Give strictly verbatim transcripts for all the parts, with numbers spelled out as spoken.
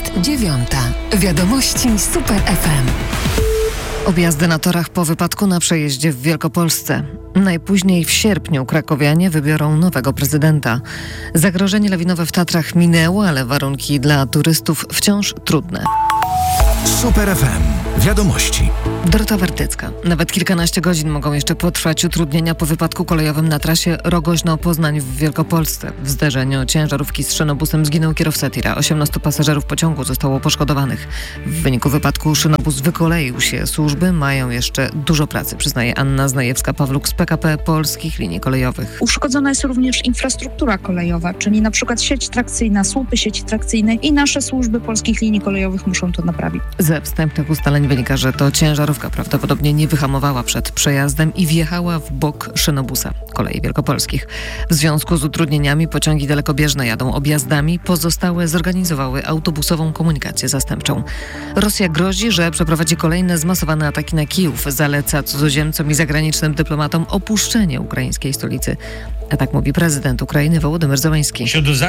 Jest dziewiąta. Wiadomości Super F M. Objazdy na torach po wypadku na przejeździe w Wielkopolsce. Najpóźniej w sierpniu krakowianie wybiorą nowego prezydenta. Zagrożenie lawinowe w Tatrach minęło, ale warunki dla turystów wciąż trudne. Super F M. Wiadomości. Dorota Wartycka. Nawet kilkanaście godzin mogą jeszcze potrwać utrudnienia po wypadku kolejowym na trasie Rogoźno-Poznań w Wielkopolsce. W zderzeniu ciężarówki z szynobusem zginął kierowca tira. osiemnastu pasażerów pociągu zostało poszkodowanych. W wyniku wypadku szynobus wykoleił się. Służby mają jeszcze dużo pracy, przyznaje Anna Znajewska-Pawluk z P K P Polskich Linii Kolejowych. Uszkodzona jest również infrastruktura kolejowa, czyli na przykład sieć trakcyjna, słupy sieci trakcyjnej i nasze służby Polskich Linii Kolejowych muszą to naprawić. Ze wstępnych ustaleń wynika, że to ciężarówka prawdopodobnie nie wyhamowała przed przejazdem i wjechała w bok szynobusa Kolei Wielkopolskich. W związku z utrudnieniami pociągi dalekobieżne jadą objazdami, pozostałe zorganizowały autobusową komunikację zastępczą. Rosja grozi, że przeprowadzi kolejne zmasowane ataki na Kijów. Zaleca cudzoziemcom i zagranicznym dyplomatom opuszczenie ukraińskiej stolicy. A tak mówi prezydent Ukrainy Wołodymyr Zełenski.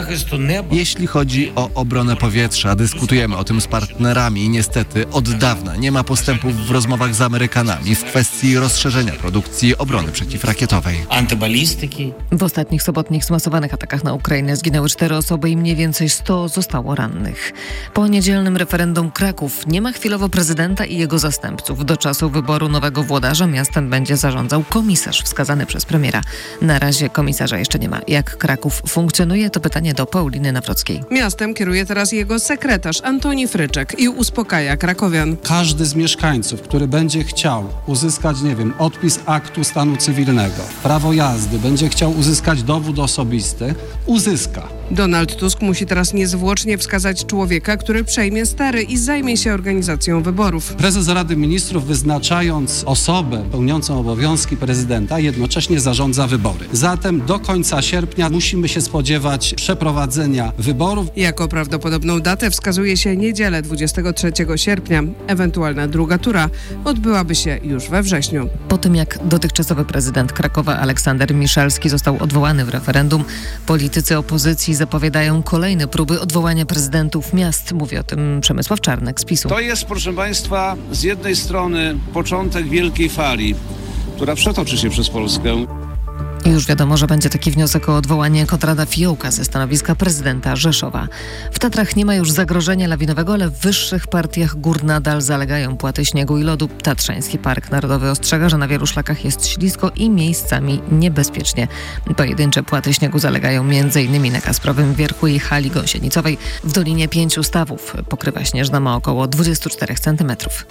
Jeśli chodzi o obronę powietrza, dyskutujemy o tym z partnerami i niestety od dawna nie ma postępów w rozmowach z Amerykanami w kwestii rozszerzenia produkcji obrony przeciwrakietowej. Antybalistyki. W ostatnich sobotnich zmasowanych atakach na Ukrainę zginęły cztery osoby i mniej więcej sto zostało rannych. Po niedzielnym referendum Kraków nie ma chwilowo prezydenta i jego zastępców. Do czasu wyboru nowego włodarza miastem będzie zarządzał komisarz wskazany przez premiera. Na razie komisarza jeszcze nie ma. Jak Kraków funkcjonuje, to pytanie do Pauliny Nawrockiej. Miastem kieruje teraz jego sekretarz Antoni Fryczek i uspokaja krakowian. Każdy z mieszkańców, który będzie chciał uzyskać, nie wiem, odpis aktu stanu cywilnego, prawo jazdy, będzie chciał uzyskać dowód osobisty, uzyska. Donald Tusk musi teraz niezwłocznie wskazać człowieka, który przejmie stery i zajmie się organizacją wyborów. Prezes Rady Ministrów, wyznaczając osobę pełniącą obowiązki prezydenta, jednocześnie zarządza wybory. Zatem do końca sierpnia musimy się spodziewać przeprowadzenia wyborów. Jako prawdopodobną datę wskazuje się niedzielę dwudziestego trzeciego sierpnia. Ewentualna druga tura odbyłaby się już we wrześniu. Po tym jak dotychczasowy prezydent Krakowa Aleksander Miszalski został odwołany w referendum, politycy opozycji zapowiadają kolejne próby odwołania prezydentów miast. Mówi o tym Przemysław Czarnek z PiSu. To jest, proszę Państwa, z jednej strony początek wielkiej fali, która przetoczy się przez Polskę. Już wiadomo, że będzie taki wniosek o odwołanie Konrada Fiołka ze stanowiska prezydenta Rzeszowa. W Tatrach nie ma już zagrożenia lawinowego, ale w wyższych partiach gór nadal zalegają płaty śniegu i lodu. Tatrzański Park Narodowy ostrzega, że na wielu szlakach jest ślisko i miejscami niebezpiecznie. Pojedyncze płaty śniegu zalegają m.in. na Kasprowym Wierchu i hali gąsienicowej. W Dolinie Pięciu Stawów pokrywa śnieżna ma około dwadzieścia cztery centymetry.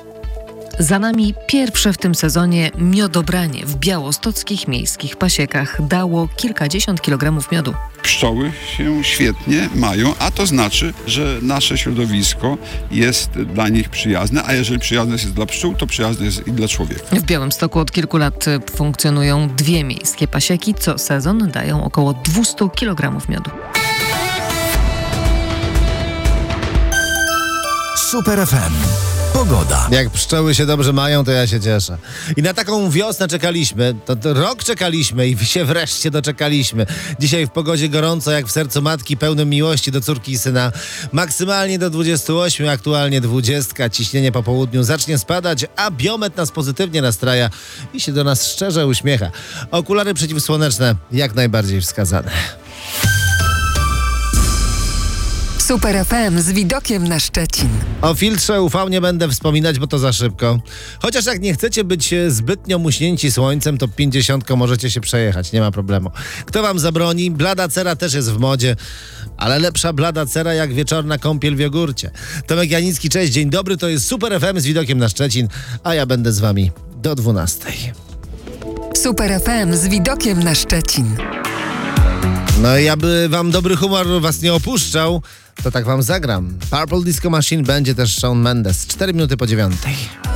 Za nami pierwsze w tym sezonie miodobranie w białostockich miejskich pasiekach dało kilkadziesiąt kilogramów miodu. Pszczoły się świetnie mają, a to znaczy, że nasze środowisko jest dla nich przyjazne, a jeżeli przyjazne jest dla pszczół, to przyjazne jest i dla człowieka. W Białymstoku od kilku lat funkcjonują dwie miejskie pasieki. Co sezon dają około dwieście kilogramów miodu. Super F M. Pogoda. Jak pszczoły się dobrze mają, to ja się cieszę. I na taką wiosnę czekaliśmy, to, to rok czekaliśmy i się wreszcie doczekaliśmy. Dzisiaj w pogodzie gorąco jak w sercu matki, pełnym miłości do córki i syna. Maksymalnie do dwudziestu ośmiu, aktualnie dwudziestka. Ciśnienie po południu zacznie spadać, a biometr nas pozytywnie nastraja i się do nas szczerze uśmiecha. Okulary przeciwsłoneczne jak najbardziej wskazane. Super F M z widokiem na Szczecin. O filtrze U V nie będę wspominać, bo to za szybko. Chociaż jak nie chcecie być zbytnio muśnięci słońcem, to pięćdziesiątką możecie się przejechać, nie ma problemu. Kto wam zabroni? Blada cera też jest w modzie, ale lepsza blada cera jak wieczorna kąpiel w jogurcie. Tomek Janicki, cześć, dzień dobry, to jest Super F M z widokiem na Szczecin, a ja będę z wami do dwunastej. Super F M z widokiem na Szczecin. No i aby wam dobry humor was nie opuszczał, to tak wam zagram. Purple Disco Machine, będzie też Shawn Mendes. Cztery minuty po dziewiątej.